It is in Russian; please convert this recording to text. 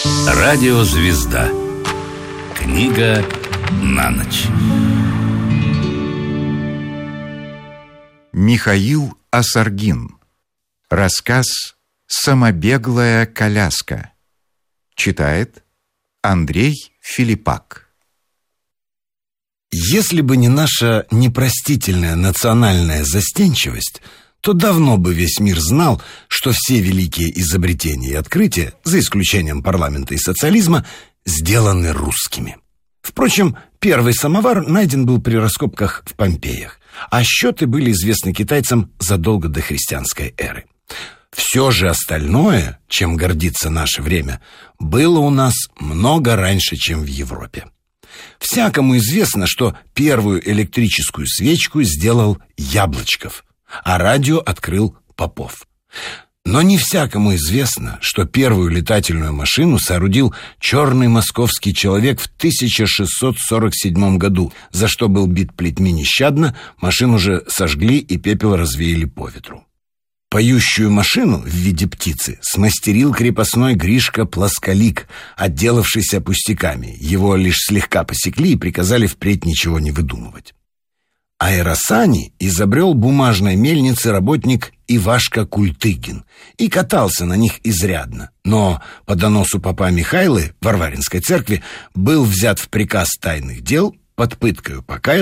Радиозвезда. Книга на ночь. Михаил Осаргин. Рассказ «Самобеглая коляска». Читает Андрей Филиппак. Если бы не наша непростительная национальная застенчивость, то давно бы весь мир знал, что все великие изобретения и открытия, за исключением парламента и социализма, сделаны русскими. Впрочем, первый самовар найден был при раскопках в Помпеях, а счеты были известны китайцам задолго до христианской эры. Все же остальное, чем гордится наше время, было у нас много раньше, чем в Европе. Всякому известно, что первую электрическую свечку сделал Яблочков, а радио открыл Попов. Но не всякому известно, что первую летательную машину соорудил черный московский человек в 1647 году, за что был бит плетьми нещадно, машину же сожгли и пепел развеяли по ветру. Поющую машину в виде птицы смастерил крепостной Гришка Плосколик, отделавшийся пустяками. Его лишь слегка посекли и приказали впредь ничего не выдумывать. Аэросани изобрел бумажной мельницы работник Ивашка Культыгин и катался на них изрядно, но по доносу попа Михайлы в Варваринской церкви был взят в приказ тайных дел, под пыткою покаялся